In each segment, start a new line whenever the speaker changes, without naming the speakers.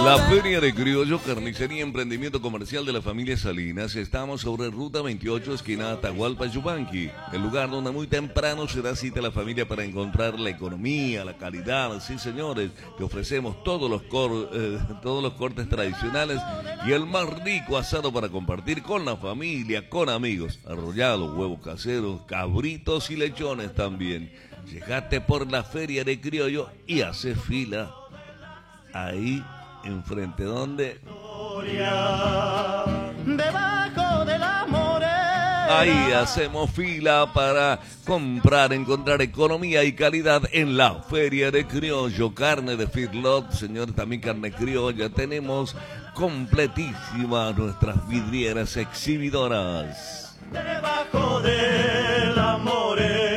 La Feria de Criollo, carnicería y emprendimiento comercial de la familia Salinas. Estamos sobre Ruta 28, esquina Atahualpa, Yupanqui. El lugar donde muy temprano se da cita a la familia para encontrar la economía, la calidad. Sí, señores, te ofrecemos todos los cortes tradicionales y el más rico asado para compartir con la familia, con amigos. Arrollados, huevos caseros, cabritos y lechones también. Llegate por la Feria de Criollo y hace fila ahí enfrente, ¿dónde?
Debajo de la morena.
Ahí hacemos fila para comprar, encontrar economía y calidad en la Feria de Criollo. Carne de feedlot, señores, también carne criolla. Tenemos completísimas nuestras vidrieras exhibidoras.
Debajo de la morena.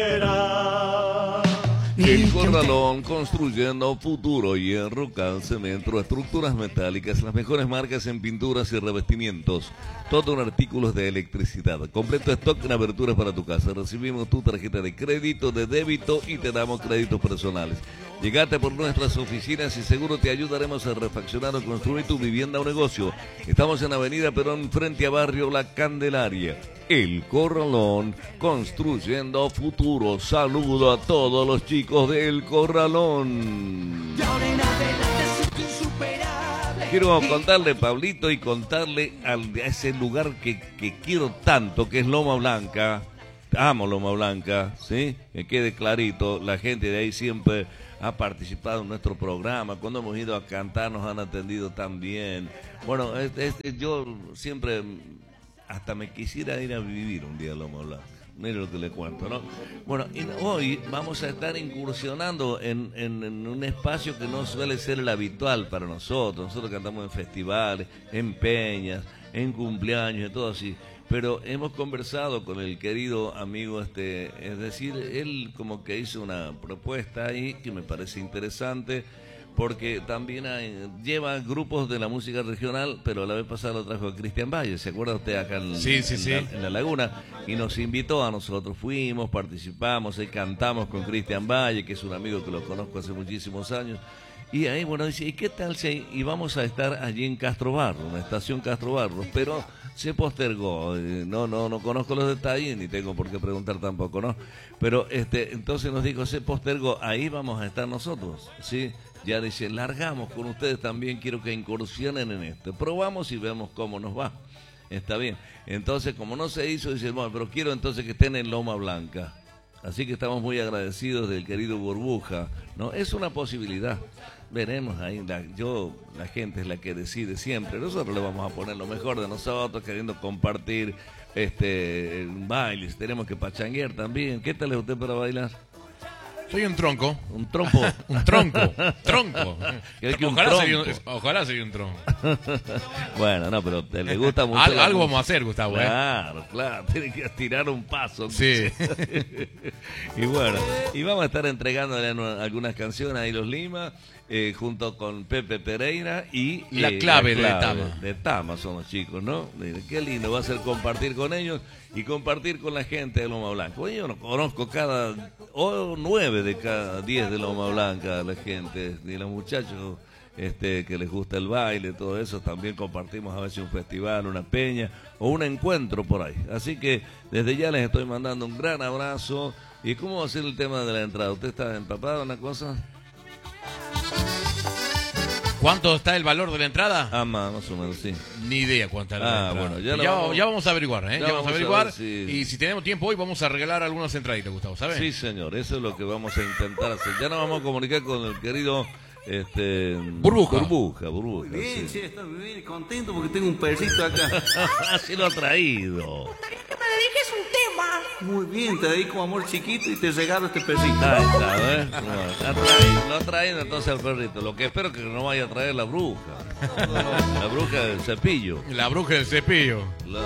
El Corralón, construyendo futuro, hierro, cal, cemento, estructuras metálicas, las mejores marcas en pinturas y revestimientos, todo en artículos de electricidad, completo stock en aberturas para tu casa. Recibimos tu tarjeta de crédito, de débito y te damos créditos personales. Llegate por nuestras oficinas y seguro te ayudaremos a refaccionar o construir tu vivienda o negocio. Estamos en Avenida Perón, frente a Barrio La Candelaria. El Corralón, construyendo futuro. Saludo a todos los chicos del Corralón. Quiero contarle, Pablito, y contarle a ese lugar que quiero tanto, que es Loma Blanca. Amo Loma Blanca, ¿sí? Que quede clarito, la gente de ahí siempre ha participado en nuestro programa. Cuando hemos ido a cantar nos han atendido tan bien. Bueno, yo siempre hasta me quisiera ir a vivir un día a Loma Blanca. Mire lo que le cuento, ¿no? Bueno, y hoy vamos a estar incursionando en un espacio que no suele ser el habitual para nosotros. Nosotros cantamos en festivales, en peñas, en cumpleaños y todo así. Pero hemos conversado con el querido amigo, es decir, él como que hizo una propuesta ahí que me parece interesante, porque también lleva grupos de la música regional, pero la vez pasada lo trajo a Cristian Valle, ¿se acuerda usted acá en la Laguna? Y nos invitó a nosotros, fuimos, participamos, cantamos con Cristian Valle, que es un amigo que lo conozco hace muchísimos años. Y ahí, bueno, dice, ¿y qué tal si y vamos a estar allí en Castro Barros, en la estación Castro Barros? Pero se postergó, no conozco los detalles, ni tengo por qué preguntar tampoco, ¿no? Pero entonces nos dijo, se postergó, ahí vamos a estar nosotros, ¿sí? Ya dice, largamos con ustedes también, quiero que incursionen en esto. Probamos y vemos cómo nos va. Está bien. Entonces, como no se hizo, dice, bueno, pero quiero entonces que estén en Loma Blanca. Así que estamos muy agradecidos del querido Burbuja, ¿no? Es una posibilidad. Veremos ahí, la gente es la que decide siempre. Nosotros le vamos a poner lo mejor de nosotros, queriendo compartir bailes. Tenemos que pachanguear también. ¿Qué tal es usted para bailar?
Soy un tronco.
¿Un trompo?
Un tronco. Ojalá sería un tronco.
Bueno, no, pero te le gusta mucho.
Algo vamos a hacer, Gustavo.
Claro, tiene que tirar un paso.
Sí.
Y bueno, y vamos a estar entregándole algunas canciones a Hilos Lima, junto con Pepe Pereira y
La clave de Tama.
De Tama son los chicos, ¿no? Qué lindo va a ser compartir con ellos y compartir con la gente de Loma Blanca. Oye, yo no conozco 9 de cada 10 de Loma Blanca, la gente, ni los muchachos que les gusta el baile, todo eso. También compartimos a veces un festival, una peña o un encuentro por ahí. Así que desde ya les estoy mandando un gran abrazo. ¿Y cómo va a ser el tema de la entrada? ¿Usted está empapado en la cosa?
¿Cuánto está el valor de la entrada?
Más o menos, sí.
Ni idea cuánto está la entrada.
Bueno,
ya vamos a averiguar, ¿eh? Ya vamos a averiguar. Y si tenemos tiempo hoy vamos a regalar algunas entraditas, Gustavo, ¿sabes?
Sí, señor, eso es lo que vamos a intentar hacer. Ya nos vamos a comunicar con el querido
Burbuja.
Muy
bien, sí, estoy muy contento porque tengo un perrito acá.
Así lo ha traído.
Que me dediques un tema.
Muy bien, te dedico amor chiquito y te regalo este perrito.
Ahí está, ¿eh? Lo ha traído entonces el perrito. Lo que espero que no vaya a traer la bruja. La bruja del cepillo.
La bruja del cepillo.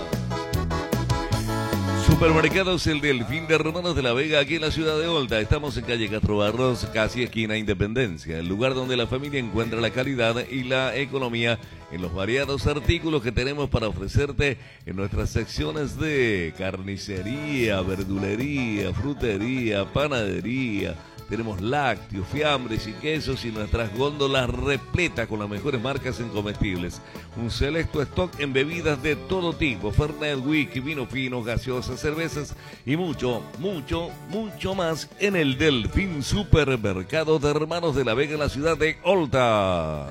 Supermercados El Delfín de Romanos de la Vega, aquí en la ciudad de Olta. Estamos en calle Castro Barros, casi esquina Independencia, el lugar donde la familia encuentra la calidad y la economía en los variados artículos que tenemos para ofrecerte en nuestras secciones de carnicería, verdulería, frutería, panadería. Tenemos lácteos, fiambres y quesos y nuestras góndolas repletas con las mejores marcas en comestibles. Un selecto stock en bebidas de todo tipo, Fernet, whisky, vino fino, gaseosas, cervezas y mucho, mucho, mucho más en el Delfín Supermercado de Hermanos de la Vega en la ciudad de Olta.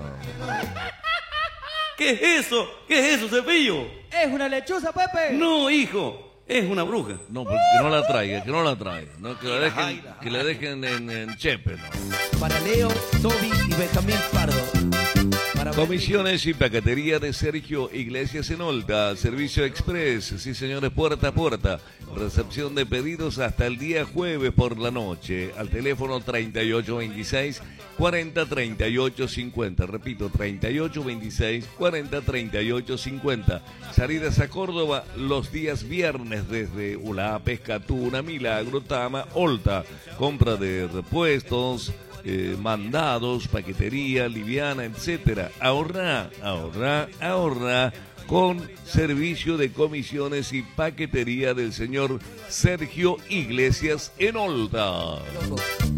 ¿Qué es eso? ¿Qué es eso, Cepillo?
Es una lechuza, Pepe.
No, hijo. Es una bruja.
No, porque no la traiga, que no la traiga. No, que la dejen en Chepe, ¿no?
Para Leo, Toby y Benjamín Pardo.
Comisiones y paquetería de Sergio Iglesias en Olta. Servicio express, sí señores, puerta a puerta. Recepción de pedidos hasta el día jueves por la noche. Al teléfono 3826 403850. Repito, 3826 403850. Salidas a Córdoba los días viernes desde Ulá, Pescatuna, Milagro, Tama, Olta. Compra de repuestos, mandados, paquetería, liviana, etcétera. Ahorra, ahorra, ahorra con servicio de comisiones y paquetería del señor Sergio Iglesias en Olta.